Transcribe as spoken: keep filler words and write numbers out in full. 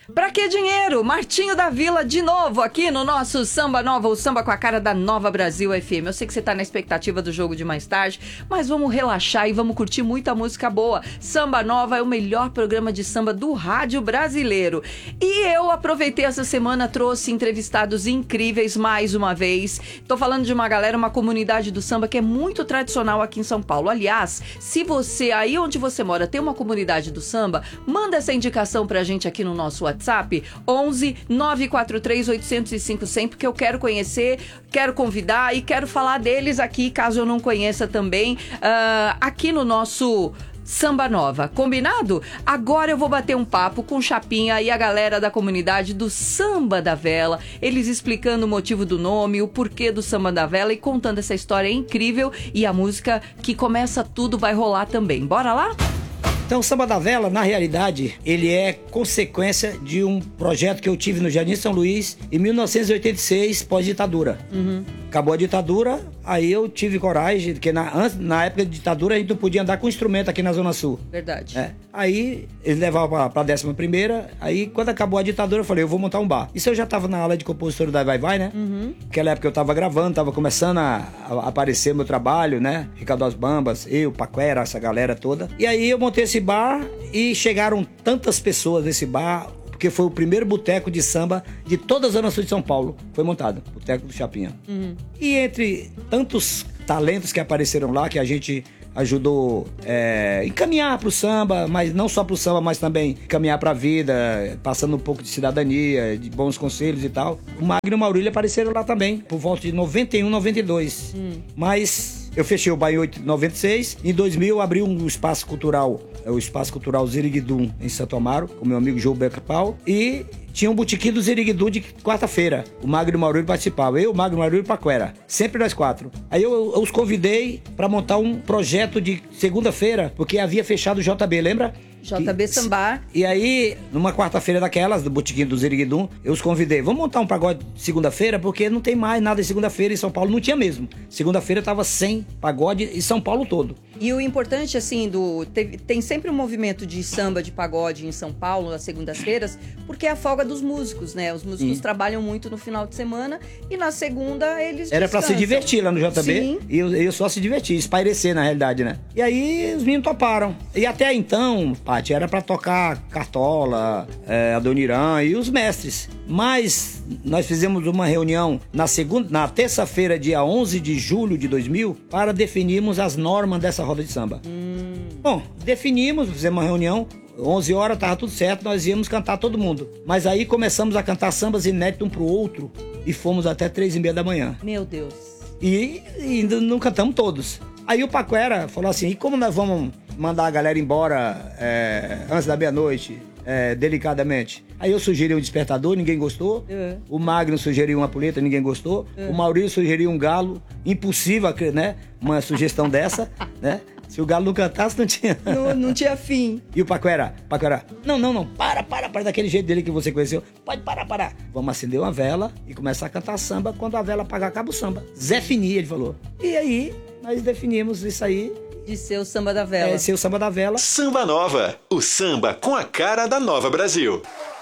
Pra que dinheiro? Martinho da Vila de novo aqui no nosso Samba Nova, o samba com a cara da Nova Brasil F M. Eu sei que você tá na expectativa do jogo de mais tarde, mas vamos relaxar e vamos curtir muita música boa. Samba Nova é o melhor programa de samba do rádio brasileiro. E eu aproveitei essa semana, trouxe entrevistados incríveis mais uma vez. Tô falando de uma galera, uma comunidade do samba que é muito tradicional aqui em São Paulo. Aliás, se você, aí onde você mora, tem uma comunidade do samba, manda essa indicação pra gente aqui no nosso WhatsApp. WhatsApp onze nove quatro três oito zero cinco zero zero, porque eu quero conhecer, quero convidar e quero falar deles aqui, caso eu não conheça também, uh, aqui no nosso Samba Nova. Combinado? Agora eu vou bater um papo com o Chapinha e a galera da comunidade do Samba da Vela, eles explicando o motivo do nome, o porquê do Samba da Vela e contando essa história incrível e a música que começa tudo vai rolar também. Bora lá? Então, o Samba da Vela, na realidade, ele é consequência de um projeto que eu tive no Jardim São Luís em mil novecentos e oitenta e seis, pós-ditadura. Uhum. Acabou a ditadura, aí eu tive coragem, porque na, antes, na época de ditadura a gente não podia andar com instrumento aqui na Zona Sul. Verdade. É. Aí eles levavam pra, pra décima primeira, aí quando acabou a ditadura eu falei, eu vou montar um bar. Isso eu já tava na aula de compositor da Vai Vai, né? Uhum. Naquela época eu tava gravando, tava começando a, a aparecer meu trabalho, né? Ricardo das Bambas, eu, Paquera, essa galera toda. E aí eu montei esse bar e chegaram tantas pessoas nesse bar, porque foi o primeiro boteco de samba de toda a Zona Sul de São Paulo. Foi montado, Boteco do Chapinha. Uhum. E entre tantos talentos que apareceram lá, que a gente ajudou é, encaminhar pro samba, mas não só pro samba, mas também encaminhar pra vida, passando um pouco de cidadania, de bons conselhos e tal. O Magno e o Maurílio apareceram lá também, por volta de noventa e um, noventa e dois. Hum. Mas eu fechei o bar em noventa e seis. Em dois mil, abri um espaço cultural, o Espaço Cultural Ziriguidum, em Santo Amaro, com meu amigo João Beca Pau. E tinha um botequim do Ziriguidum de quarta-feira. O Magno e o Maurílio participavam. Eu, o Magno, o Maurílio e o Paquera. Sempre nós quatro. Aí eu, eu os convidei para montar um projeto de segunda-feira, porque havia fechado o J B, lembra? J B Sambar. E aí, numa quarta-feira daquelas, do botequim do Ziriguidum, eu os convidei. Vamos montar um pagode segunda-feira, porque não tem mais nada de segunda-feira em São Paulo. Não tinha mesmo. Segunda-feira tava sem pagode em São Paulo todo. E o importante, assim, do tem, tem sempre um movimento de samba, de pagode em São Paulo, nas segundas-feiras, porque é a folga dos músicos, né? Os músicos Sim. trabalham muito no final de semana e na segunda eles Era descansam. Pra se divertir lá no J B. Sim. E eu, eu só se divertir, espairecer na realidade, né? E aí os meninos toparam. E até então, Paty, era pra tocar Cartola, é, Adoniran e os mestres. Mas nós fizemos uma reunião na segunda, na terça-feira, dia onze de julho de dois mil, para definirmos as normas dessa roda de samba. Hum. Bom, definimos, fizemos uma reunião, onze horas, tava tudo certo, nós íamos cantar todo mundo. Mas aí começamos a cantar sambas inéditos um pro outro e fomos até três e meia da manhã. Meu Deus. E ainda não cantamos todos. Aí o Paquera falou assim, e como nós vamos mandar a galera embora é, antes da meia-noite, é, delicadamente? Aí eu sugeri um despertador, ninguém gostou. Uhum. O Magno sugeriu uma puleta, ninguém gostou. Uhum. O Maurício sugeriu um galo. Impossível, né? Uma sugestão dessa, né? Se o galo não cantasse, não tinha... Não, não tinha fim. E o Paquera? Paquera, não, não, não, para, para, para, daquele jeito dele que você conheceu. Pode parar, parar. Vamos acender uma vela e começar a cantar samba. Quando a vela apagar, acaba o samba. Zé Fini, ele falou. E aí, nós definimos isso aí. De ser o Samba da Vela. É, ser o Samba da Vela. Samba Nova, o samba com a cara da Nova Brasil.